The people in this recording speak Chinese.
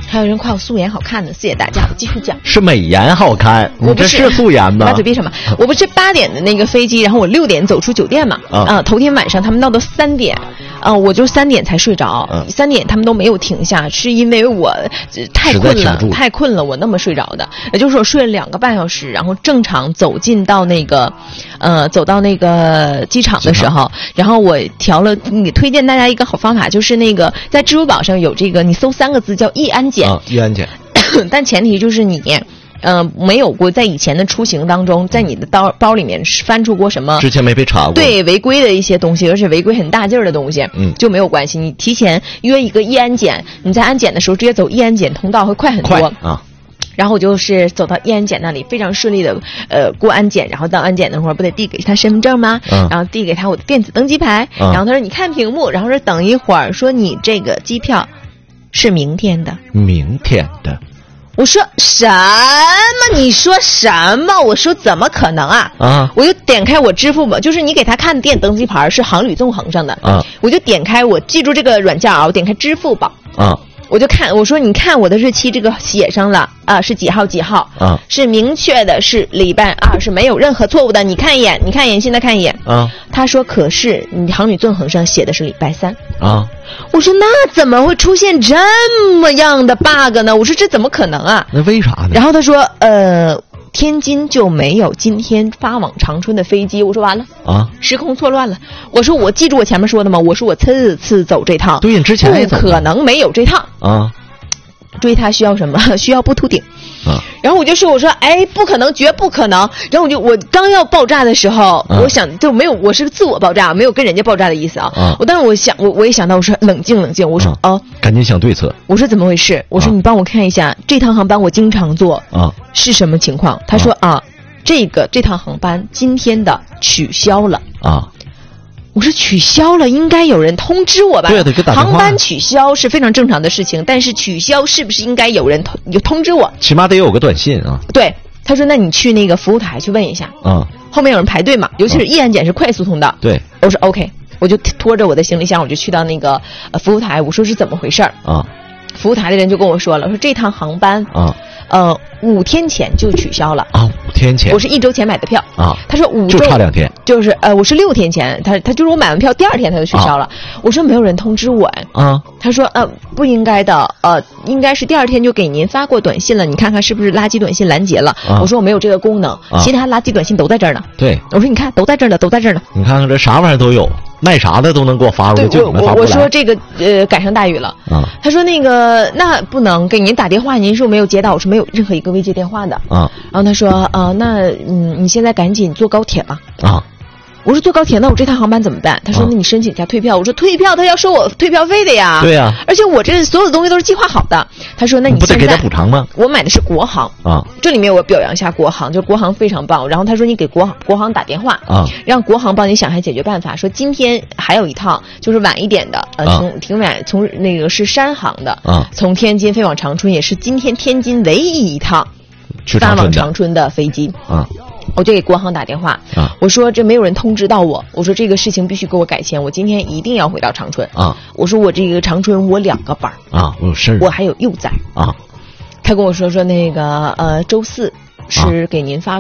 还有人夸我素颜好看呢，谢谢大家。我继续讲， 是美颜好看，你这是素颜吗？ 把嘴闭上吧。我不是8点的那个飞机，然后我6点走出酒店嘛。头天晚上他们闹到3点，我就3点才睡着。3点他们都没有停下，是因为我太困了，我那么睡着的。也就是我睡了2个半小时，然后正常走到那个机场的时候，然后我调了，你推荐大家一个好方法，就是那个在支付宝上有这个，你搜3个字叫易安检。 易安检， 但前提就是你没有过在以前的出行当中，在你的包里面翻出过什么之前没被查过， 对违规的一些东西，而且违规很大劲儿的东西，就没有关系。你提前约一个易安检，你在安检的时候直接走易安检通道会快很多啊。 然后我就是走到易安检那里，非常顺利的过安检，然后到安检那会儿不得递给他身份证吗？然后递给他我的电子登机牌，然后他说你看屏幕，然后说等一会儿，说你这个机票是明天的。我说什么？你说什么？我说怎么可能啊？我就点开我支付宝，就是你给他看电子登机牌是航旅纵横上的我就点开，我记住这个软件我点开支付宝我就看，我说你看我的日期这个写上了是几号几号是明确的，是礼拜2，是没有任何错误的。你看一眼，现在看一眼他说可是你航旅纵横上写的是礼拜3我说那怎么会出现这么样的 bug 呢？我说这怎么可能啊？ 那为啥呢？ 然后他说天津就没有今天发往长春的飞机。我说完了时空错乱了。我说我记住我前面说的吗？我说我次次走这趟， 对，你之前也走， 不可能没有这趟追他需要什么？需要不秃顶然后我就说，我说哎，不可能，绝不可能。然后我刚要爆炸的时候我想就没有，我是自我爆炸，没有跟人家爆炸的意思但是我也想到，我说冷静，我说赶紧想对策。 我说怎么回事？我说你帮我看一下这趟航班我经常坐是什么情况？他说这趟航班今天的取消了我说取消了，应该有人通知我吧？ 对的，给打电话。 航班取消是非常正常的事情，但是取消是不是应该有人通知我？ 起码得有个短信对，他说那你去那个服务台去问一下后面有人排队嘛，尤其是易安检是快速通道。 对， 我说 OK， 我就拖着我的行李箱，我就去到那个服务台，我说是怎么回事服务台的人就跟我说了，说这趟航班5天前就取消了 5天前， 我是1周前买的票他说5周就差2天， 就是我是6天前，他就是我买完票第2天他就取消了我说没有人通知我他说不应该的应该是第2天就给您发过短信了，你看看是不是垃圾短信拦截了我说我没有这个功能其他垃圾短信都在这儿呢。 对， 我说你看都在这儿呢，你看看这啥玩意儿都有，卖啥的都能给我发出去，就你们发不来。 我说这个赶上大雨了他说那个那不能给您打电话，您说没有接到，我说没有任何一个未接电话的然后他说那你现在赶紧坐高铁吧我说坐高铁，那我这趟航班怎么办？他说那你申请一下退票。我说退票他要收我退票费的呀。 对呀， 而且我这所有的东西都是计划好的。他说那你不得给他补偿吗？ 我买的是国航这里面我表扬一下国航，就国航非常棒。然后他说你给国航打电话让国航帮你想下解决办法，说今天还有一趟就是晚一点的挺晚，从那个是山航的从天津飞往长春，也是今天天津唯一一趟发往长春的飞机我就给国航打电话我说这没有人通知到我，我说这个事情必须给我改签，我今天一定要回到长春我说我这个长春我2个班我有事我还有幼崽他跟我说那个周4是给您发